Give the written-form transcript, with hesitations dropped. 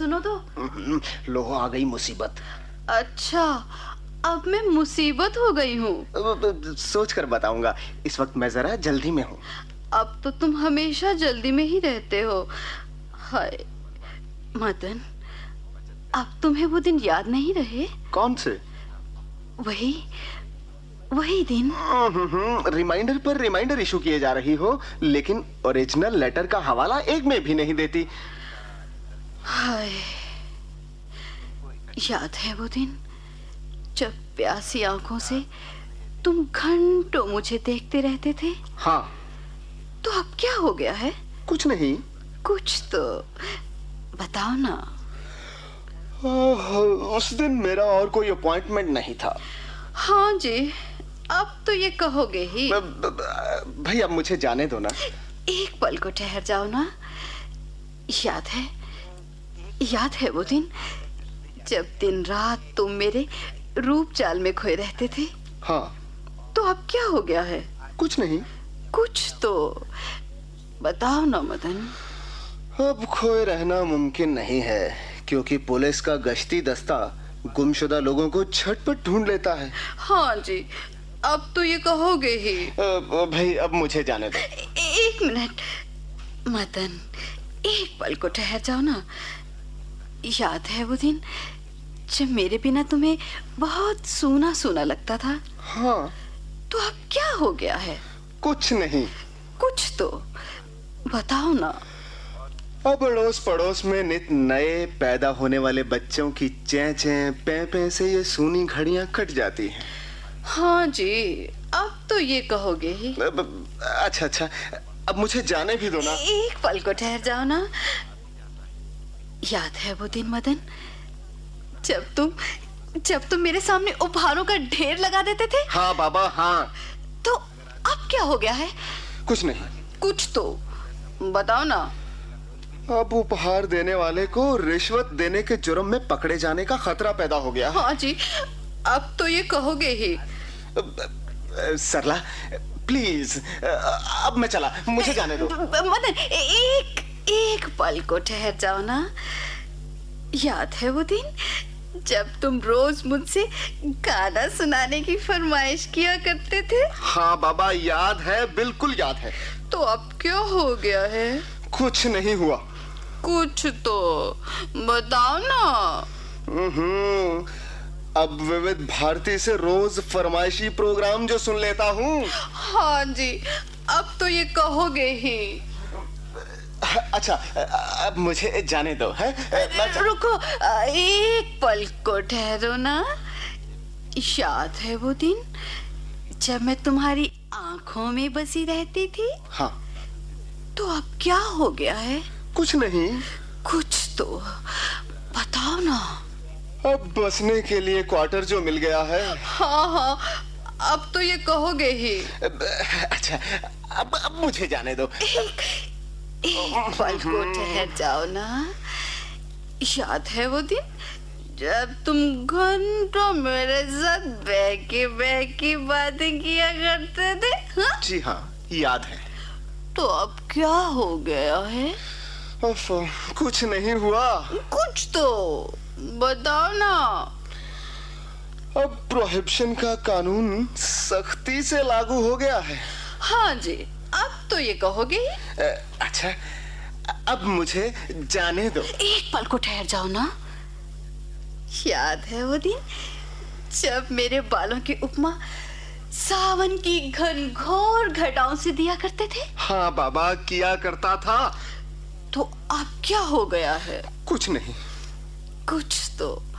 सुनो तो। लो आ गई मुसीबत। अच्छा, अब मैं मुसीबत हो गई हूँ। सोच कर बताऊंगा, इस वक्त मैं जरा जल्दी में हूँ। अब तो तुम हमेशा जल्दी में ही रहते हो। हाय मदन, अब तुम्हें वो दिन याद नहीं रहे? कौन से? वही वही दिन। रिमाइंडर पर रिमाइंडर इशू किए जा रही हो, लेकिन ओरिजिनल लेटर का हवाला एक में भी नहीं देती। हाय, याद है वो दिन जब प्यासी आंखों से तुम घंटों मुझे देखते रहते थे? हाँ। तो अब क्या हो गया है? कुछ नहीं। कुछ तो बताओ ना। उस दिन मेरा और कोई अपॉइंटमेंट नहीं था। हाँ जी, अब तो ये कहोगे ही। भाई अब मुझे जाने दो ना। एक पल को ठहर जाओ ना। याद है वो दिन जब दिन रात तुम मेरे रूप चाल में खोए रहते थे? हाँ। तो अब क्या हो गया है? कुछ नहीं। कुछ तो बताओ ना मदन। अब खोए रहना मुमकिन नहीं है, क्योंकि पुलिस का गश्ती दस्ता गुमशुदा लोगों को झटपट ढूंढ लेता है। हाँ जी, अब तो ये कहोगे ही। भाई अब मुझे जाने दो। एक मिनट मदन, एक पल को ठहर जाओ ना। याद है वो दिन जब मेरे बिना तुम्हें बहुत सूना सूना लगता था? हाँ। तो अब क्या हो गया है? कुछ नहीं। कुछ तो बताओ ना। अब अड़ोस पड़ोस में नित नए पैदा होने वाले बच्चों की चें चें पे पे से ये सूनी घड़ियां कट जाती हैं। हाँ जी, अब तो ये कहोगे ही। अच्छा, अब मुझे जाने भी दो ना। एक पल को ठहर जाओ ना। याद है वो दिन मदन जब तुम मेरे सामने उपहारों का ढेर लगा देते थे? हाँ बाबा, हाँ। तो अब क्या हो गया है? कुछ नहीं। कुछ तो बताओ ना। अब उपहार देने वाले को रिश्वत देने के जुर्म में पकड़े जाने का खतरा पैदा हो गया। हाँ जी, अब तो ये कहोगे ही। सरला प्लीज, अब मैं चला, मुझे जाने दो। मदन, एक पल को ठहर जाओ ना। याद है वो दिन जब तुम रोज मुझसे गाना सुनाने की फरमाइश किया करते थे? हाँ बाबा, याद है, बिल्कुल याद है। तो अब क्या हो गया है? कुछ नहीं हुआ। कुछ तो बताओ ना। अब विविध भारती से रोज फरमाइशी प्रोग्राम जो सुन लेता हूँ। हाँ जी, अब तो ये कहोगे ही। अच्छा, अब मुझे जाने दो है। रुको, एक पल को ठहरो ना। याद है वो दिन जब मैं तुम्हारी आंखों में बसी रहती थी? हाँ। तो अब क्या हो गया है? कुछ नहीं। कुछ तो बताओ ना। अब बसने के लिए क्वार्टर जो मिल गया है। हाँ, अब तो ये कहोगे ही। अच्छा, अब मुझे जाने दो। एक पल को ठहर जाओ ना। याद है वो दिन जब तुम घंटों मेरे साथ बहकी बातें किया करते थे? हाँ? जी हाँ, याद है। तो अब क्या हो गया है? कुछ नहीं हुआ। कुछ तो बताओ ना। अब प्रोहिबिशन का कानून सख्ती से लागू हो गया है। हाँ जी, अब तो ये कहोगे। अच्छा, अब मुझे जाने दो। एक पल को ठहर जाओ ना। याद है वो दिन जब मेरे बालों की उपमा सावन की घनघोर घटाओं से दिया करते थे? हाँ बाबा, किया करता था। तो अब क्या हो गया है? कुछ नहीं। कुछ तो